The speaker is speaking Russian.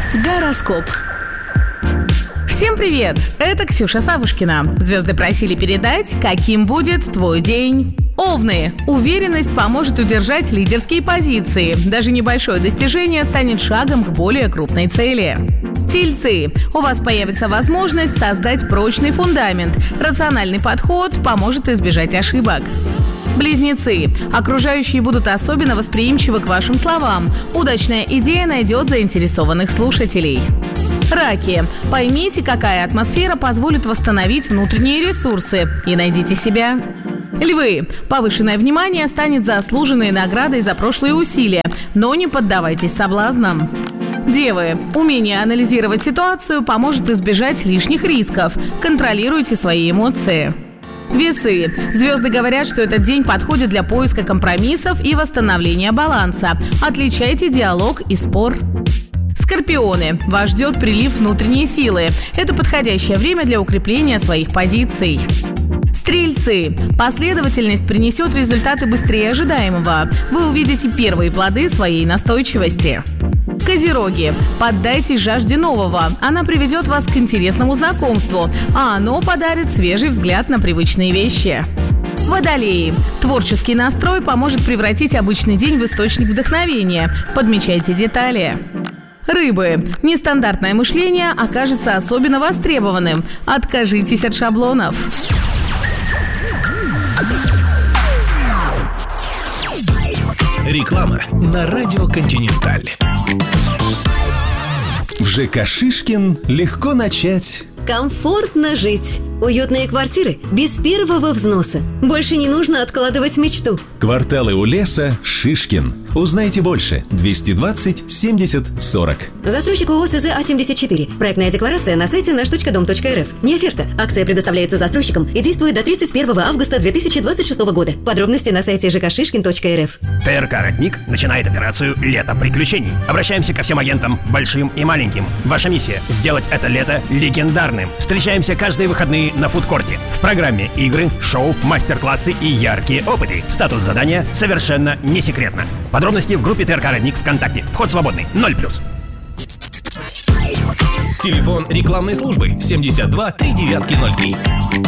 Гороскоп. Всем привет! Это Ксюша Савушкина. Звезды просили передать, каким будет твой день. Овны. Уверенность поможет удержать лидерские позиции. Даже небольшое достижение станет шагом к более крупной цели. Тельцы. У вас появится возможность создать прочный фундамент. Рациональный подход поможет избежать ошибок. Близнецы. Окружающие будут особенно восприимчивы к вашим словам. Удачная идея найдет заинтересованных слушателей. Раки. Поймите, какая атмосфера позволит восстановить внутренние ресурсы, и найдите себя. Львы. Повышенное внимание станет заслуженной наградой за прошлые усилия, но не поддавайтесь соблазнам. Девы. Умение анализировать ситуацию поможет избежать лишних рисков. Контролируйте свои эмоции. Весы. Звезды говорят, что этот день подходит для поиска компромиссов и восстановления баланса. Отличайте диалог и спор. Скорпионы. Вас ждет прилив внутренней силы. Это подходящее время для укрепления своих позиций. Стрельцы. Последовательность принесет результаты быстрее ожидаемого. Вы увидите первые плоды своей настойчивости. Козероги. Поддайтесь жажде нового. Она приведет вас к интересному знакомству, а оно подарит свежий взгляд на привычные вещи. Водолеи. Творческий настрой поможет превратить обычный день в источник вдохновения. Подмечайте детали. Рыбы. Нестандартное мышление окажется особенно востребованным. Откажитесь от шаблонов. Реклама на радио «Континенталь». В ЖК «Шишкин» легко начать. Комфортно жить. Уютные квартиры без первого взноса. Больше не нужно откладывать мечту. Кварталы у леса «Шишкин». Узнайте больше. 220 70 40. Застройщик ООО СЗ А-74. Проектная декларация на сайте наш.дом.рф. Не оферта. Акция предоставляется застройщикам и действует до 31 августа 2026 года. Подробности на сайте жкшишкин.рф. ТРК «Родник» начинает операцию «Лето приключений». Обращаемся ко всем агентам, большим и маленьким. Ваша миссия – сделать это лето легендарным. Встречаемся каждые выходные на фудкорте. В программе игры, шоу, мастер-классы и яркие опыты. Статус задания совершенно не секретно. Подробности в группе ТРК «Родник» ВКонтакте. Вход свободный. 0+. Телефон рекламной службы 72 3903.